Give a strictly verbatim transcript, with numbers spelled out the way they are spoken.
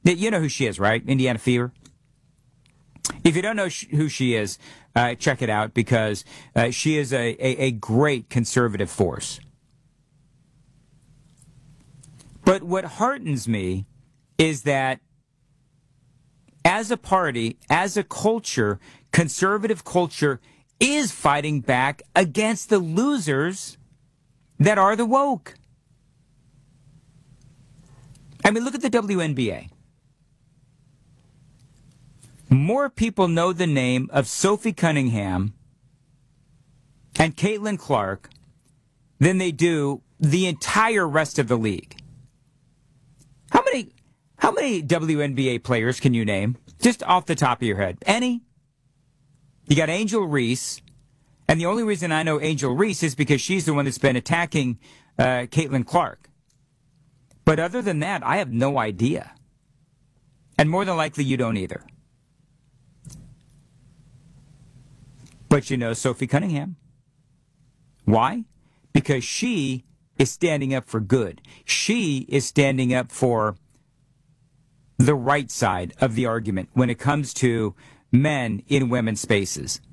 You know who she is, right? Indiana Fever. If you don't know sh- who she is, uh, check it out because uh, she is a, a, a great conservative force. But what heartens me is that as a party, as a culture, conservative culture is fighting back against the losers that are the woke. I mean, look at the W N B A. More people know the name of Sophie Cunningham and Caitlin Clark than they do the entire rest of the league. How many how many W N B A players can you name? Just off the top of your head. Any? You got Angel Reese, and the only reason I know Angel Reese is because she's the one that's been attacking uh, Caitlin Clark. But other than that, I have no idea. And more than likely, you don't either. But you know Sophie Cunningham. Why? Because she is standing up for good. She is standing up for the right side of the argument when it comes to men in women's spaces.